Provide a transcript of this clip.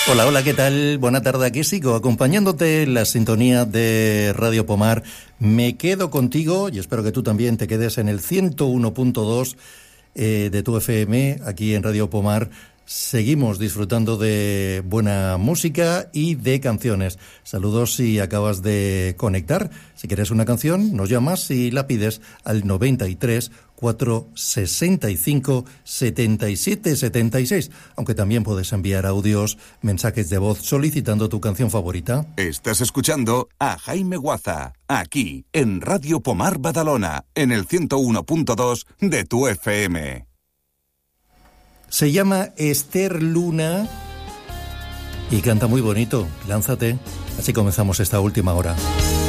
Hola, hola, ¿qué tal? Buena tarde, aquí sigo acompañándote en la sintonía de Radio Pomar. Me quedo contigo y espero que tú también te quedes en el 101.2 de tu FM, aquí en Radio Pomar. Seguimos disfrutando de buena música y de canciones. Saludos si acabas de conectar. Si quieres una canción, nos llamas y la pides al 93 465 77 76. Aunque también puedes enviar audios, mensajes de voz solicitando tu canción favorita. Estás escuchando a Jaime Guaza, aquí en Radio Pomar Badalona, en el 101.2 de tu FM. Se llama Esther Luna y canta muy bonito. Lánzate. Así comenzamos esta última hora.